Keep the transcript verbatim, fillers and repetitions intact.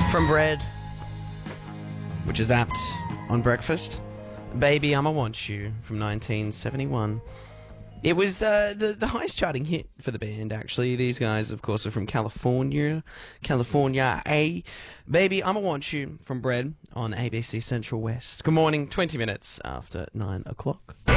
From Bread, which is apt on breakfast. Baby, I'ma Want You from nineteen seventy-one. It was uh, the, the highest charting hit for the band, actually. These guys, of course, are from California. California, A. Baby, I'ma Want You from Bread on A B C Central West. Good morning, twenty minutes after nine o'clock.